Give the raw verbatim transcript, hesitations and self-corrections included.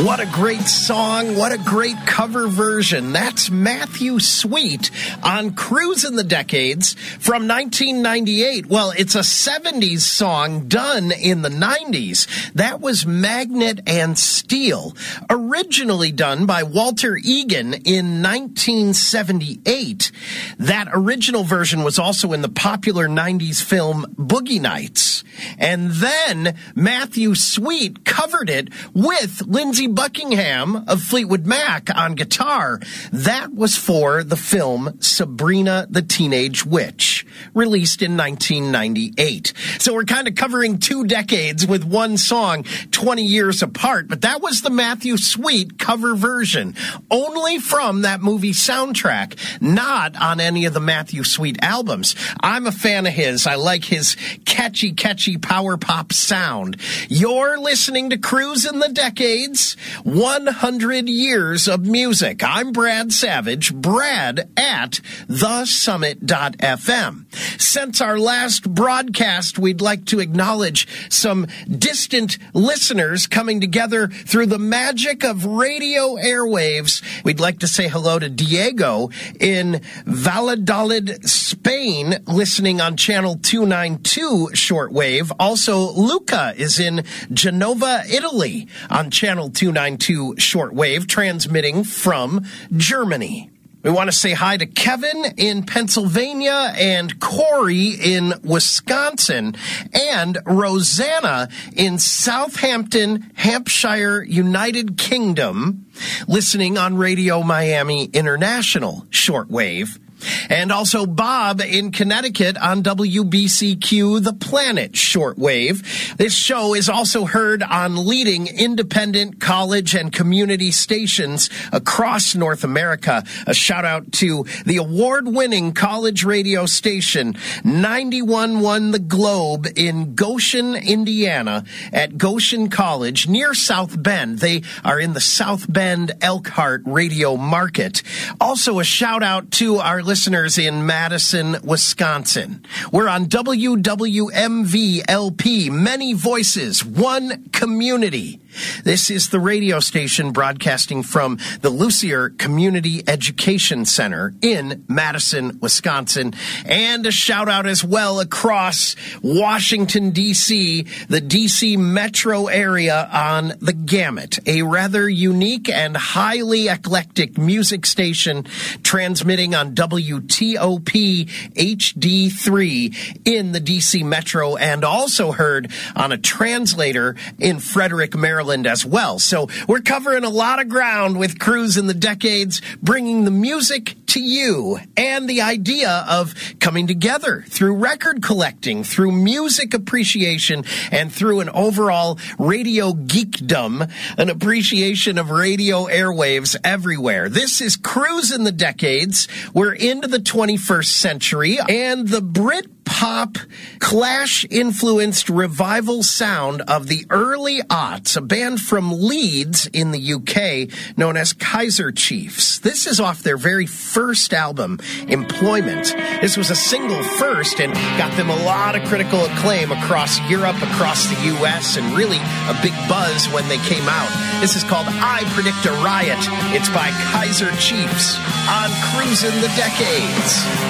What a great song. What a great cover version. That's Matthew Sweet on Cruise in the Decades from nineteen ninety-eight. Well, it's a seventies song done in the nineties. That was Magnet and Steel, originally done by Walter Egan in nineteen seventy-eight. That original version was also in the popular nineties film Boogie Nights. And then Matthew Sweet covered it with Lindsey Buckingham of Fleetwood Mac on guitar. That was for the film Sabrina the Teenage Witch, released in nineteen ninety-eight. So we're kind of covering two decades with one song twenty years apart, but that was the Matthew Sweet cover version, only from that movie soundtrack, not on any of the Matthew Sweet albums. I'm a fan of his. I like his catchy, catchy power pop sound. You're listening to Cruise in the Decades, one hundred years of music. I'm Brad Savage, Brad at the summit dot f m. Since our last broadcast, we'd like to acknowledge some distant listeners coming together through the magic of radio airwaves. We'd like to say hello to Diego in Valladolid, Spain, listening on channel two ninety-two shortwave. Also, Luca is in Genova, Italy, on channel two ninety-two shortwave, transmitting from Germany. We want to say hi to Kevin in Pennsylvania and Corey in Wisconsin and Rosanna in Southampton, Hampshire, United Kingdom, listening on Radio Miami International shortwave. And also Bob in Connecticut on W B C Q The Planet shortwave. This show is also heard on leading independent college and community stations across North America. A shout out to the award-winning college radio station ninety-one point one The Globe in Goshen, Indiana at Goshen College near South Bend. They are in the South Bend Elkhart radio market. Also a shout out to our listeners in Madison, Wisconsin. We're on W W M V L P, Many Voices, One Community. This is the radio station broadcasting from the Lucier Community Education Center in Madison, Wisconsin. And a shout out as well across Washington, D C, the D C metro area on the gamut. A rather unique and highly eclectic music station transmitting on W T O P H D three in the D C metro and also heard on a translator in Frederick, Maryland as well. So we're covering a lot of ground with Cruise in the Decades, bringing the music to you and the idea of coming together through record collecting, through music appreciation, and through an overall radio geekdom, an appreciation of radio airwaves everywhere. This is Cruise in the Decades. We're into the twenty-first century, and the Brit pop Clash-influenced revival sound of the early aughts, a band from Leeds in the U K known as Kaiser Chiefs. This is off their very first album, Employment. This was a single first and got them a lot of critical acclaim across Europe, across the U S, and really a big buzz when they came out. This is called I Predict a Riot. It's by Kaiser Chiefs on Cruise in the Decades.